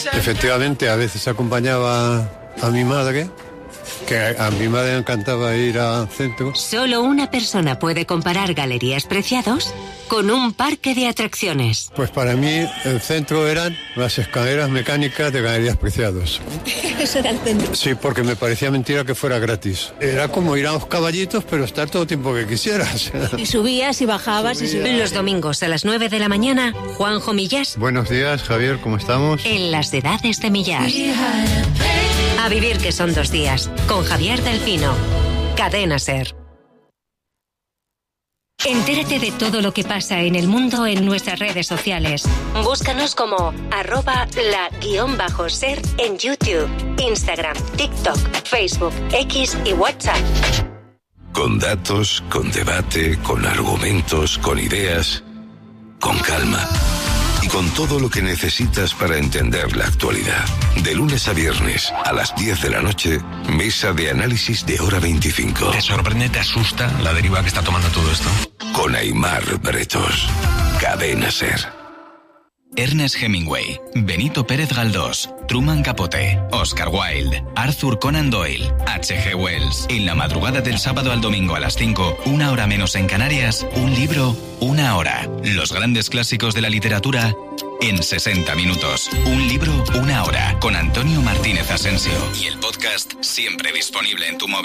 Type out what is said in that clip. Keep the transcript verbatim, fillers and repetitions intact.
Efectivamente, a veces acompañaba a mi madre, que a mi madre le encantaba ir al centro. Solo una persona puede comparar Galerías Preciados con un parque de atracciones. Pues para mí el centro eran las escaleras mecánicas de Galerías Preciados. Eso era el centro. Sí, porque me parecía mentira que fuera gratis. Era como ir a los caballitos, pero estar todo el tiempo que quisieras. Y subías y bajabas y subías. Los domingos a las nueve de la mañana, Juanjo Millás. Buenos días, Javier, ¿cómo estamos? En las edades de Millás. A vivir que son dos días, con Javier del Pino. Cadena SER. Entérate de todo lo que pasa en el mundo en nuestras redes sociales. Búscanos como arroba la guión bajo ser en YouTube, Instagram, TikTok, Facebook, X y WhatsApp. Con datos, con debate, con argumentos, con ideas, con calma. Y con todo lo que necesitas para entender la actualidad. De lunes a viernes, a las diez de la noche, mesa de análisis de Hora veinticinco. ¿Te sorprende, te asusta la deriva que está tomando todo esto? Con Aimar Bretos. Cadena SER. Ernest Hemingway, Benito Pérez Galdós, Truman Capote, Oscar Wilde, Arthur Conan Doyle, H G Wells. En la madrugada del sábado al domingo a las cinco, una hora menos en Canarias, un libro, una hora. Los grandes clásicos de la literatura en sesenta minutos. Un libro, una hora. Con Antonio Martínez Asensio. Y el podcast siempre disponible en tu móvil.